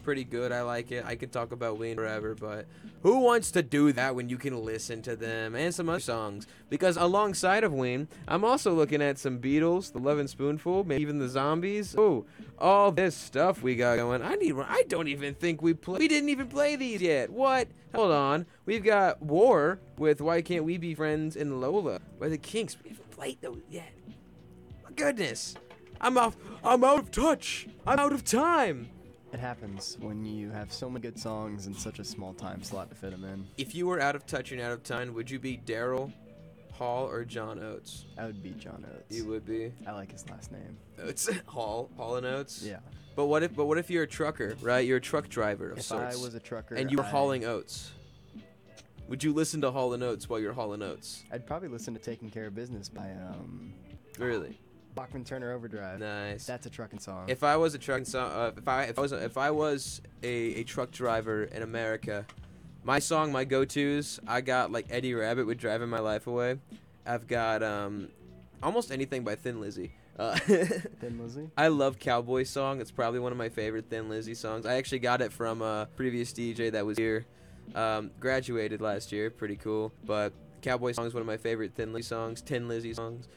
pretty good. I like it. I could talk about Ween forever, but who wants to do that when you can listen to them and some other songs? Because alongside of Ween, I'm also looking at some Beatles, The Lovin' Spoonful, maybe even the Zombies. Oh, all this stuff we got going. I don't even think we didn't even play these yet. What? Hold on. We've got War with Why Can't We Be Friends and Lola by the Kinks. We haven't played those yet. My goodness. I'm out of touch. I'm out of time. It happens when you have so many good songs in such a small time slot to fit them in. If you were out of touch and out of time, would you be Daryl Hall or John Oates? I would be John Oates. You would be. I like his last name. Oates. Hall and Oates. Yeah. But what if you're a trucker, right? You're a truck driver of sorts. If I was a trucker and you were hauling oats, would you listen to Hall and Oates while you're hauling oats? I'd probably listen to Taking Care of Business by Really? Bachman Turner Overdrive. Nice. That's a trucking song. If I was a trucking song, if I was a truck driver in America, my song, my go-tos, I got like Eddie Rabbit with Driving My Life Away. I've got almost anything by Thin Lizzy. Thin Lizzy? I love Cowboy Song. It's probably one of my favorite Thin Lizzy songs. I actually got it from a previous DJ that was here. Graduated last year. Pretty cool. But Cowboy Song is one of my favorite Thin Lizzy songs.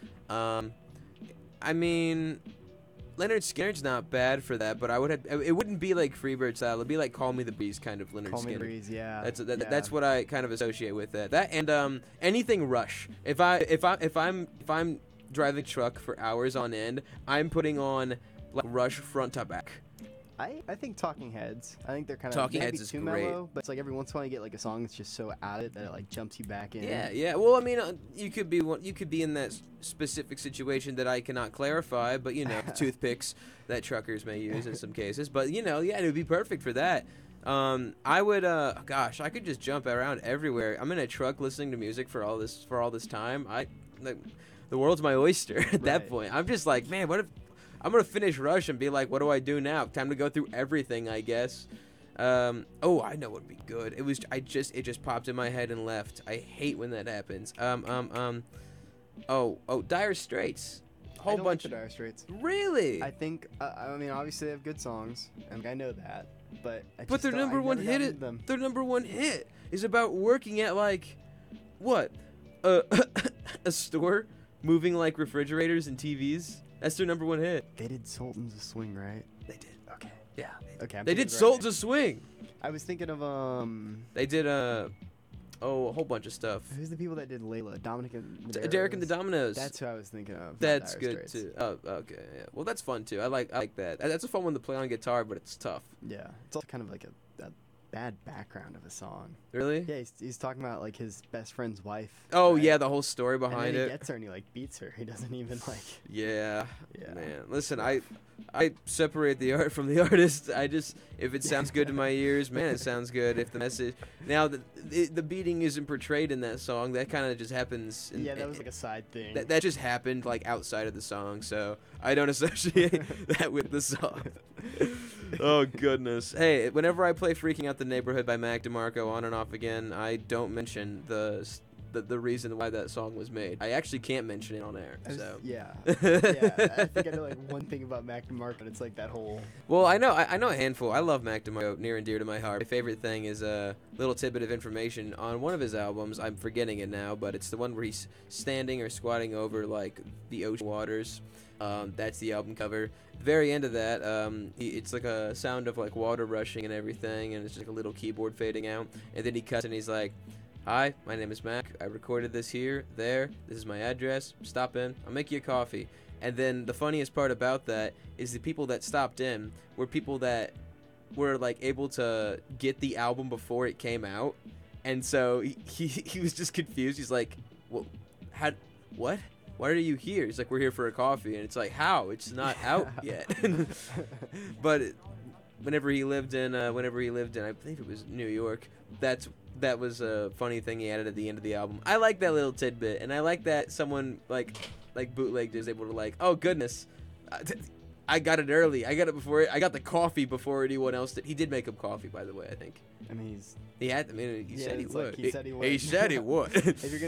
I mean, Leonard Skinner's not bad for that, but it wouldn't be like Freebird style. It'd be like Call Me the Breeze kind of Leonard Skinner. Call Me the Breeze, yeah. That's what I kind of associate with that. That and anything Rush. If I'm driving truck for hours on end, I'm putting on like Rush front to back. I think Talking Heads. I think they're kind of Talking maybe Heads is too great. mellow, but it's like every once in a while you get like a song that's just so out of it that it like jumps you back in. Yeah. Well, I mean, you could be in that specific situation that I cannot clarify, but you know, toothpicks that truckers may use in some cases. But you know, yeah, it would be perfect for that. I would, gosh, I could just jump around everywhere. I'm in a truck listening to music for all this time. The world's my oyster at that point. I'm just like, man, what if I'm gonna finish Rush and be like, what do I do now? Time to go through everything, I guess. Oh, I know what would be good. It just popped in my head and left. I hate when that happens. Dire Straits. I don't like the Dire Straits. Really? I think, I mean, obviously they have good songs, and I know that, but their number one hit their number one hit is about working at like, what, a store, moving like refrigerators and TVs. That's their number one hit. They did Sultans of Swing, right? They did. Okay. Yeah. Okay. They did Sultans of Swing. I was thinking of They did a whole bunch of stuff. Who's the people that did Layla? Dominic and Derek and the Dominoes. That's who I was thinking of. That's good too. Oh, okay. Yeah. Well, that's fun too. I like that. That's a fun one to play on guitar, but it's tough. Yeah. It's also kind of like a bad background of a song. Really? Yeah, he's talking about like his best friend's wife. Oh right? Yeah, the whole story behind and then it. He gets her and he like beats her. He doesn't even like. Yeah. Man, listen, I separate the art from the artist. If it sounds good to my ears, man, it sounds good. If the message now the beating isn't portrayed in that song, that kind of just happens. That was like a side thing. That just happened like outside of the song, so I don't associate that with the song. Oh goodness. Hey, whenever I play "Freaking Out the Neighborhood" by Mac DeMarco on and off again, I don't mention the reason why that song was made. I actually can't mention it on air. So yeah. I think I know like one thing about Mac DeMarco, and it's like that whole. Well, I know a handful. I love Mac DeMarco, near and dear to my heart. My favorite thing is a little tidbit of information on one of his albums. I'm forgetting it now, but it's the one where he's standing or squatting over like the ocean waters. That's the album cover. Very end of that, it's like a sound of like water rushing and everything, and it's just like a little keyboard fading out, and then he cuts and he's like, "Hi, my name is Mac. I recorded this here, there. This is my address. Stop in. I'll make you a coffee." And then the funniest part about that is the people that stopped in were people that were like able to get the album before it came out, and so he was just confused. He's like, "What? What? Why are you here?" He's like, "We're here for a coffee." And it's like, how? It's not out yet. But whenever he lived in, I believe it was New York, that was a funny thing he added at the end of the album. I like that little tidbit, and I like that someone like Bootleg is able to like, oh goodness, I got it early. I got it before. I got the coffee before anyone else did. He did make him coffee, by the way. I think. I mean, he said he would. He said he would. He said he would. If you're gonna